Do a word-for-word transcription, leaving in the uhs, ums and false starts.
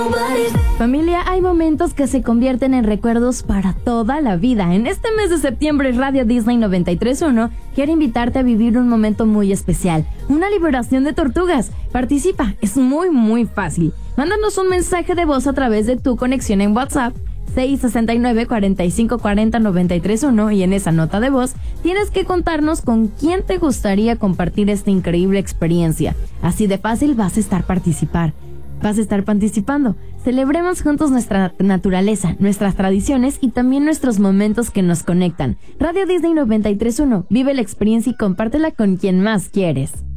Familia, hay momentos que se convierten en recuerdos para toda la vida. En este mes de septiembre, Radio Disney noventa y tres punto uno quiere invitarte a vivir un momento muy especial, una liberación de tortugas. Participa, es muy muy fácil. Mándanos un mensaje de voz a través de tu conexión en WhatsApp seis seis nueve, cuatro cinco cuatro cero, nueve tres uno, y en esa nota de voz tienes que contarnos con quién te gustaría compartir esta increíble experiencia. Así de fácil vas a estar participar. Vas a estar participando. Celebremos juntos nuestra naturaleza, nuestras tradiciones y también nuestros momentos que nos conectan. Radio Disney noventa y tres punto uno. Vive la experiencia y compártela con quien más quieres.